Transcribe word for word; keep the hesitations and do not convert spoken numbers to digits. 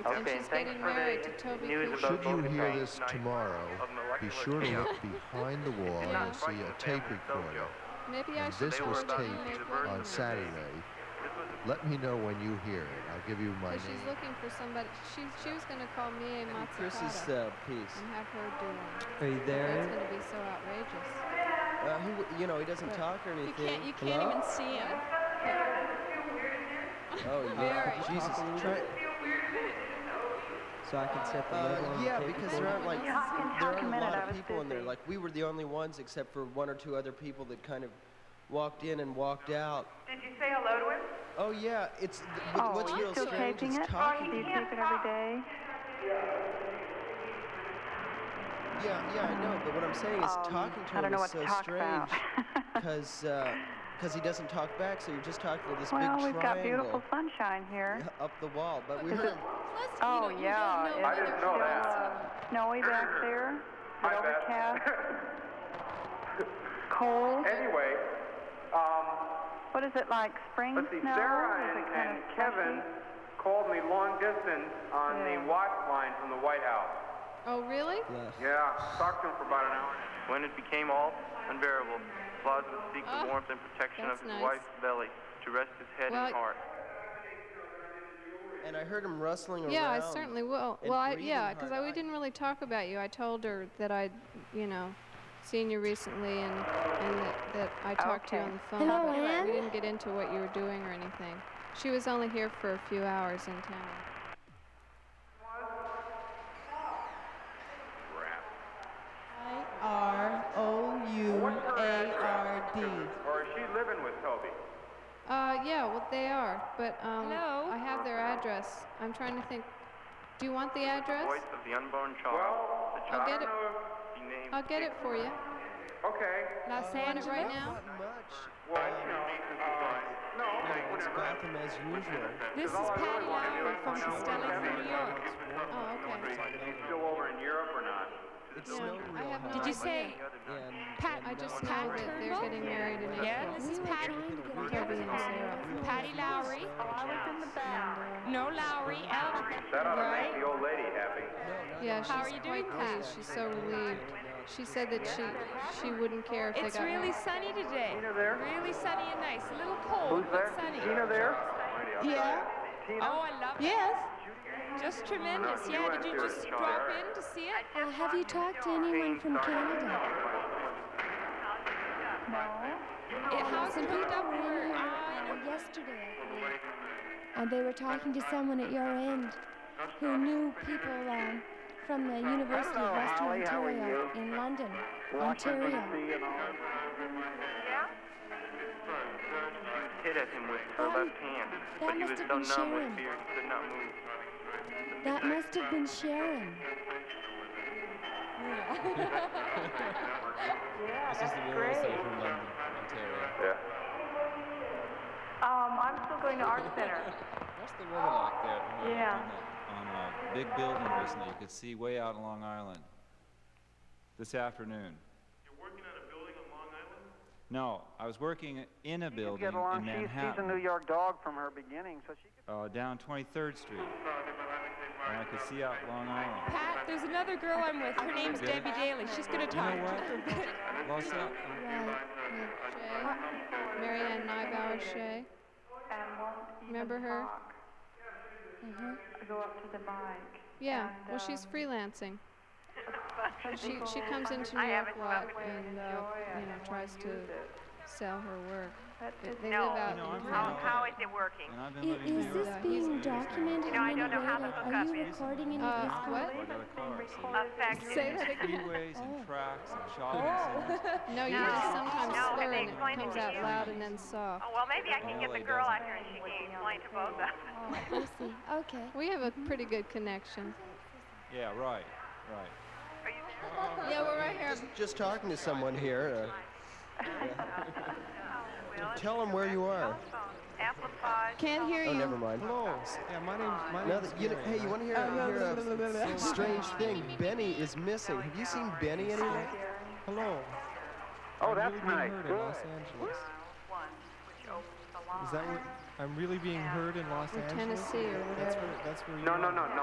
Okay, and she's and thanks getting for married the to Toby news Keith. about Should you both hear things. this tomorrow, be sure to look behind the wall and you'll see a tape recorder. Maybe I And should this tell was her what you taped make wedding on rings. Saturday. Let me know when you hear it. I'll give you my Because she's name. looking for somebody. She she was going to call me a Chris's Matsukata uh, piece. and have her do one. Are you That's there? going to be so outrageous. Uh, he, w- you know, he doesn't But talk or You anything. can't, you can't Hello? even see him. Oh, yeah. Very. Jesus. Try, So I can set the level uh, on yeah, the tape because recorder? there aren't like, You're talking there half a aren't a minute, lot I of was people in there. busy. Like, we were the only ones except for one or two other people that kind of walked in and walked out. Did you say hello to him? Oh, yeah. It's th- Oh, what's are you real still strange taping is it? talking Do you to tape it every day? Yeah, yeah, I know. But what I'm saying is Um, talking to I don't him know is what to so talk strange about. because because he doesn't talk back. So you're just talking to this Well, big we've got beautiful triangle sunshine here. up the wall. But we heard him. Plus, Oh, you don't, yeah. You don't know It's whether still she wants uh, snowy back there. Is it overcast? Cold? Anyway, um, What is it like, spring let's see, snow? Sarah Is and, it kind and of Kevin slushy? called me long distance on Yeah. the watch line from the White House. Oh, really? Yes. Yeah, talked to him for about an hour. When it became all unbearable, Claus would seek Ah, the warmth and protection of that's his nice. wife's belly to rest his head Well, and heart. And I heard him rustling around. Yeah, I certainly will. and Well, I, breathing yeah, because hard. we didn't really talk about you. I told her that I'd, you know, seen you recently and, and that, that I talked to you Okay. on the phone. Hello, but Ann? we didn't get into what you were doing or anything. She was only here for a few hours in town. I R O U What's her A R address? D. Or is she living with Toby? Uh, yeah, well, they are, but um, Hello? I have their address. I'm trying to think. Do you want the The address? voice of the unborn child. Well, the I'll child get it. he named I'll get it for you. Okay. Los You want it right Angeles? now? Not much. Well, you know, uh, no, No, it's whatever. Gotham as usual. This is Patty Lowry from Costello, New York. Oh, okay. Is he still over in Europe or not? It's Yeah, snowed I real have no hard. Did you say And, Pat? I and just no- know Pat that they're Turnbull? getting married in Yeah, April. this is Patty. Toby and Sarah. Patty Lowry. Oh, I was in the back. No Lowry. L. That ought to Right? make the old lady happy. Yeah, she's How are you doing, quite Pat? pleased. She's so relieved. She said that she she wouldn't care if It's they got really married. sunny today. Tina there? Really sunny and nice. A little cold, Who's there? but sunny. Tina there? Yeah. Tina? Oh, I love it. Yes. Just tremendous. No, Yeah, you did you went just to drop Sarah. in to see it? Uh, have you talked to anyone from Canada? No. It how's Some it people hooked up were in for? here Uh, uh, yesterday, I believe. And they were talking to someone at your end who knew people um, from the University of Western Ontario in London, Ontario. Hit at him with her That- left hand, that but he must was have so been numb Sharon. with fear he could not move. That must have been Sharon. This is the real estate from London, Ontario. Yeah. Um, I'm still going to Art Center. What's the weather like there on, a- Yeah. on, a, on a big building recently? You could see way out on Long Island this afternoon. You're working on a building on Long Island? No, I was working in a building Get along. in She's, she's a Manhattan, New York dog from her beginning, so she could. uh, down twenty-third Street, and I could see out Long Island. Pat, there's another girl I'm with. Her name's Good. Debbie Daly. She's going to You talk know to what? her a bit. Los Al- Right, right. Shay, Marianne Nybauer Shay. And won't even Remember her? talk. Uh-huh. I go up to the mic. Yeah, and, well, she's um, freelancing. She people she comes into New I York haven't a lot really and uh, enjoy it you know and tries wanna to use it. sell her work. But They, it's- they No. live out You know, I'm in from town. L A, it working? and I've been I- living in Is New this York being for years now. documented know, I in don't any know way? how to Like, hook are up. you recording any Uh, of this what? call? I got a car, so Affected. Say that again. freeways and Oh. tracks and shopping centers. No, you No. just sometimes No, slur have they and it explained it comes to out you? loud and then soft. Oh, well, maybe I can L get A the girl doesn't. out here and she can explain to both of us. Oh, I see. Okay. We have a pretty good connection. Yeah, right, right. Yeah, we're right here. Just, just talking to someone here. Uh, tell them where you are. Amplify. Can't hear Oh, you. never mind. Hello. Yeah, my name. My Now name's that you, Gary. hey, you want to hear, Uh, blah, hear blah, blah, blah, blah. a strange thing? Benny is missing. Have you seen Benny anywhere? Hello. Oh, I'm that's really being nice. heard Good. in Los Angeles. One, which opens the line. Is that what I'm really being heard in Los Or Angeles? Tennessee or That's whatever. where. That's where you No, are. no, no, no.